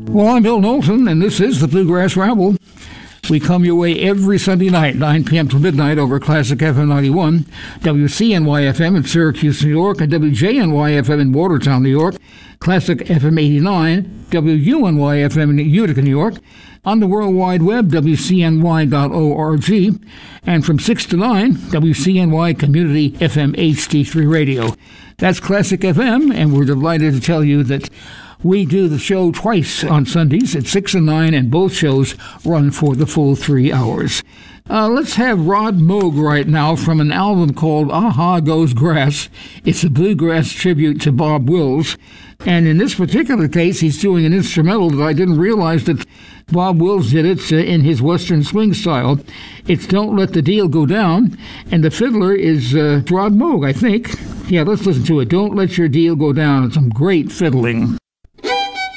Well, I'm Bill Knowlton, and this is the Bluegrass Ramble. We come your way every Sunday night, 9 p.m. to midnight over Classic FM 91, WCNY-FM in Syracuse, New York, and WJNY-FM in Watertown, New York, Classic FM 89, WUNY-FM in Utica, New York, on the World Wide Web, WCNY.org, and from 6 to 9, WCNY Community FM HD3 Radio. That's Classic FM, and we're delighted to tell you that we do the show twice on Sundays at 6 and 9, and both shows run for the full 3 hours. Let's have Rod Moog right now from an album called Aha Goes Grass. It's a bluegrass tribute to Bob Wills. And in this particular case, he's doing an instrumental that I didn't realize that Bob Wills did it in his Western swing style. It's Don't Let the Deal Go Down, and the fiddler is Rod Moog, I think. Yeah, let's listen to it. Don't Let Your Deal Go Down. It's some great fiddling.